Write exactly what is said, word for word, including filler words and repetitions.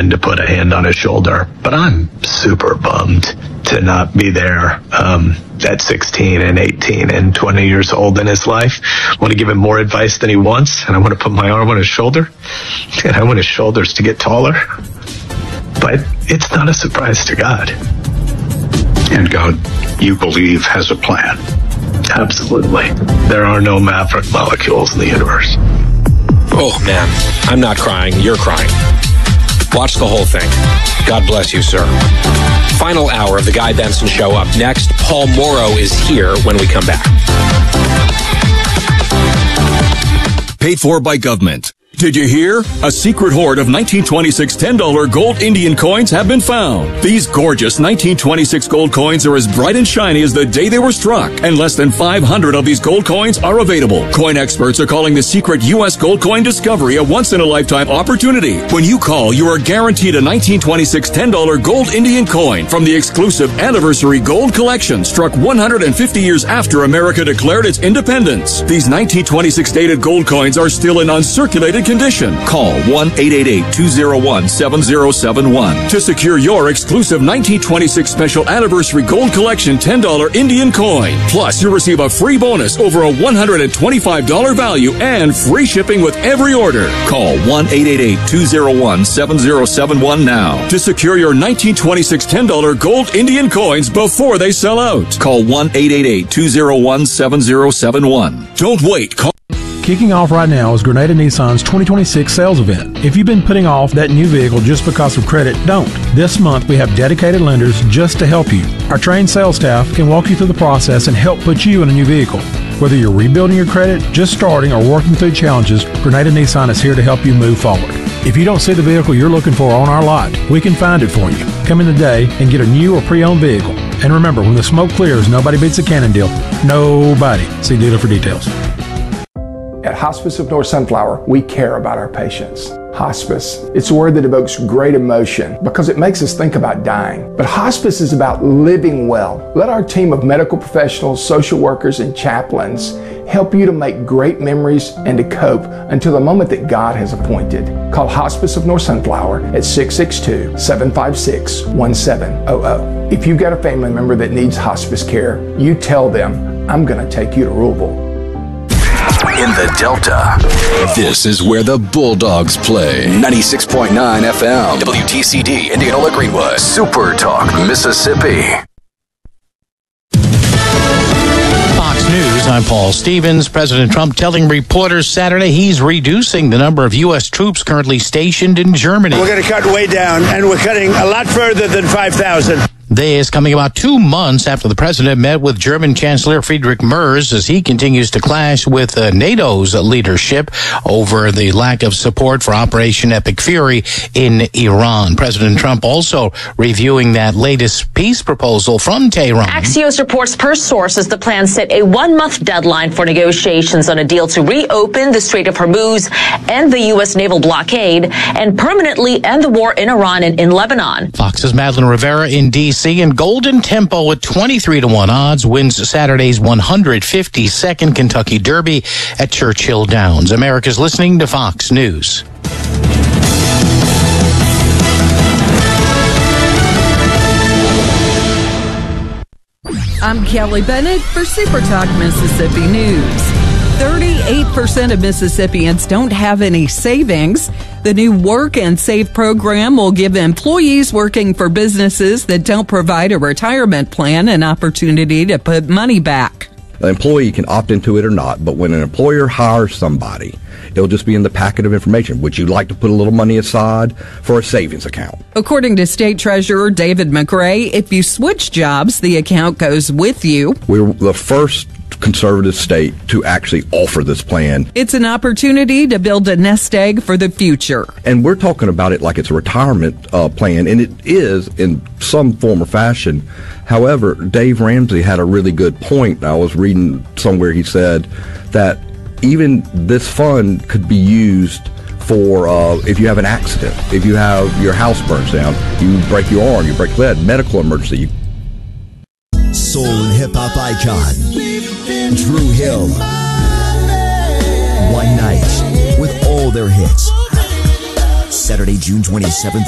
woman to put a hand on his shoulder. But I'm super bummed to not be there um, at sixteen and eighteen and twenty years old in his life. I want to give him more advice than he wants, and I want to put my arm on his shoulder, and I want his shoulders to get taller. But it's not a surprise to God. And God, you believe, has a plan. Absolutely. There are no maverick molecules in the universe. Oh, man. I'm not crying. You're crying. Watch the whole thing. God bless you, sir. Final hour of the Guy Benson Show up next. Paul Morrow is here when we come back. Paid for by government. Did you hear? A secret hoard of nineteen twenty-six ten dollar gold Indian coins have been found. These gorgeous nineteen twenty-six gold coins are as bright and shiny as the day they were struck, and less than five hundred of these gold coins are available. Coin experts are calling the secret U S gold coin discovery a once-in-a-lifetime opportunity. When you call, you are guaranteed a nineteen twenty-six ten dollar gold Indian coin from the exclusive Anniversary Gold Collection, struck one hundred fifty years after America declared its independence. These nineteen twenty-six dated gold coins are still in uncirculated condition. Call one eight eight eight, two oh one, seven oh seven one to secure your exclusive nineteen twenty-six Special Anniversary Gold Collection ten dollar Indian coin. Plus, you'll receive a free bonus over a one hundred twenty-five dollars value and free shipping with every order. Call one eight eight eight, two oh one, seven oh seven one now to secure your nineteen twenty-six ten dollar gold Indian coins before they sell out. Call one eight eight eight, two oh one, seven oh seven one. Don't wait. Call Kicking off right now is Grenada Nissan's twenty twenty-six sales event. If you've been putting off that new vehicle just because of credit, don't. This month, we have dedicated lenders just to help you. Our trained sales staff can walk you through the process and help put you in a new vehicle. Whether you're rebuilding your credit, just starting, or working through challenges, Grenada Nissan is here to help you move forward. If you don't see the vehicle you're looking for on our lot, we can find it for you. Come in today and get a new or pre-owned vehicle. And remember, when the smoke clears, nobody beats a Cannon deal. Nobody. See dealer for details. At Hospice of North Sunflower, we care about our patients. Hospice, it's a word that evokes great emotion because it makes us think about dying. But hospice is about living well. Let our team of medical professionals, social workers, and chaplains help you to make great memories and to cope until the moment that God has appointed. Call Hospice of North Sunflower at six six two, seven five six, one seven zero zero. If you've got a family member that needs hospice care, you tell them, I'm going to take you to Louisville. In the Delta, this is where the Bulldogs play. ninety-six point nine F M, W T C D, Indianola Greenwood, Super Talk, Mississippi. Fox News, I'm Paul Stevens. President Trump telling reporters Saturday he's reducing the number of U S troops currently stationed in Germany. We're going to cut way down, and we're cutting a lot further than five thousand. This coming about two months after the president met with German Chancellor Friedrich Merz as he continues to clash with uh, NATO's leadership over the lack of support for Operation Epic Fury in Iran. President Trump also reviewing that latest peace proposal from Tehran. Axios reports per sources the plan set a one-month deadline for negotiations on a deal to reopen the Strait of Hormuz and the U S naval blockade and permanently end the war in Iran and in Lebanon. Fox's Madeline Rivera in D C and Golden Tempo with twenty-three to one odds wins Saturday's one hundred fifty-second Kentucky Derby at Churchill Downs. America's listening to Fox News. I'm Kelly Bennett for Super Talk Mississippi News. thirty-eight percent of Mississippians don't have any savings. The new Work and Save program will give employees working for businesses that don't provide a retirement plan an opportunity to put money back. The employee can opt into it or not, but when an employer hires somebody, it'll just be in the packet of information. Would you like to put a little money aside for a savings account? According to State Treasurer David McRae, if you switch jobs, the account goes with you. We're the first conservative state to actually offer this plan. It's an opportunity to build a nest egg for the future. And we're talking about it like it's a retirement uh, plan, and it is in some form or fashion. However, Dave Ramsey had a really good point. I was reading somewhere he said that even this fund could be used for uh, if you have an accident, if you have your house burns down, you break your arm, you break your leg, medical emergency. Soul and hip-hop icon Drew Hill. One night with all their hits. Saturday, June twenty-seventh.